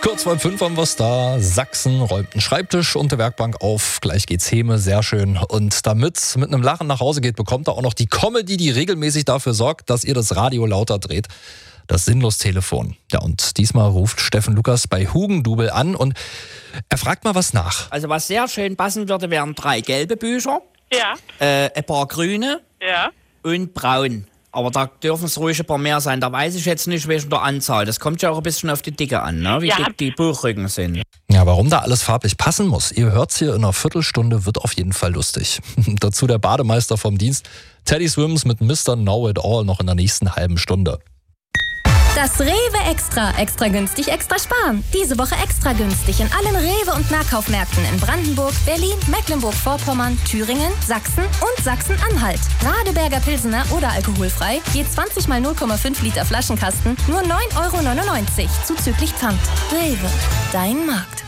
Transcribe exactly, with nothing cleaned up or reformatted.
Kurz vor fünf haben wir es da. Sachsen räumt einen Schreibtisch und der Werkbank auf. Gleich geht's Häme, sehr schön. Und damit mit einem Lachen nach Hause geht, bekommt er auch noch die Comedy, die regelmäßig dafür sorgt, dass ihr das Radio lauter dreht. Das Sinnlos-Telefon. Ja, und diesmal ruft Steffen Lukas bei Hugendubel an und er fragt mal was nach. Also was sehr schön passen würde, wären drei gelbe Bücher, Ja, äh, ein paar grüne ja. und braun. Aber da dürfen es ruhig ein paar mehr sein. Da weiß ich jetzt nicht wegen der Anzahl. Das kommt ja auch ein bisschen auf die Dicke an, ne? Wie Ja. dick die Buchrücken sind. Ja, warum da alles farblich passen muss, ihr hört's hier in einer Viertelstunde, wird auf jeden Fall lustig. Dazu der Bademeister vom Dienst, Teddy Swims mit Mister Know-It-All noch in der nächsten halben Stunde. Das Rewe Extra. Extra günstig, extra sparen. Diese Woche extra günstig in allen Rewe- und Nahkaufmärkten in Brandenburg, Berlin, Mecklenburg-Vorpommern, Thüringen, Sachsen und Sachsen-Anhalt. Radeberger Pilsener oder alkoholfrei, je zwanzig mal null Komma fünf Liter Flaschenkasten, nur neun Euro neunundneunzig, zuzüglich Pfand. Rewe, dein Markt.